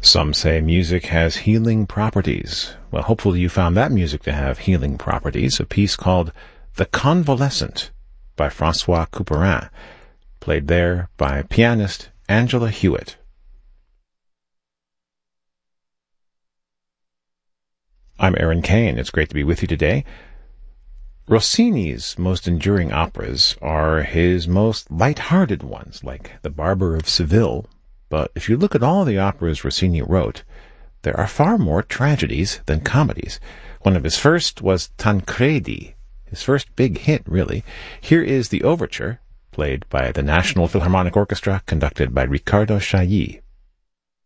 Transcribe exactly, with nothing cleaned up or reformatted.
Some say music has healing properties. Well, hopefully you found that music to have healing properties. A piece called The Convalescent by Francois Couperin, played there by pianist Angela Hewitt. I'm Aaron Kane. It's great to be with you today. Rossini's most enduring operas are his most light-hearted ones, like The Barber of Seville. But if you look at all the operas Rossini wrote, there are far more tragedies than comedies. One of his first was Tancredi, his first big hit, really. Here is the overture, played by the National Philharmonic Orchestra, conducted by Riccardo Chailly.